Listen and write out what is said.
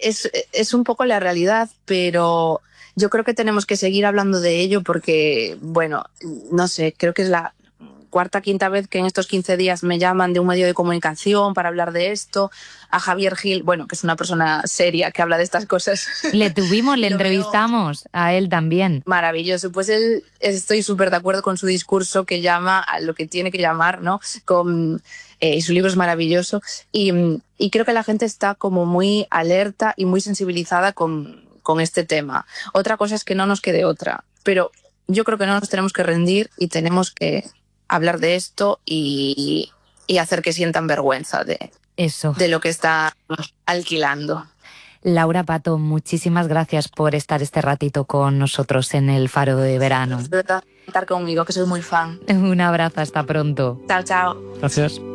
es un poco la realidad, pero yo creo que tenemos que seguir hablando de ello porque, bueno, no sé, creo que es la cuarta, quinta vez que en estos 15 días me llaman de un medio de comunicación para hablar de esto. A Javier Gil, bueno, que es una persona seria que habla de estas cosas. Le tuvimos, le entrevistamos a él también. Maravilloso, pues él, estoy súper de acuerdo con su discurso que llama a lo que tiene que llamar, ¿no? Y su libro es maravilloso y creo que la gente está como muy alerta y muy sensibilizada con este tema. Otra cosa es que no nos quede otra, pero yo creo que no nos tenemos que rendir y tenemos que hablar de esto y hacer que sientan vergüenza de lo que está alquilando. Laura Pato, muchísimas gracias por estar este ratito con nosotros en el Faro de Verano. De verdad, estar conmigo, que soy muy fan. Un abrazo, hasta pronto. Chao, chao. Gracias.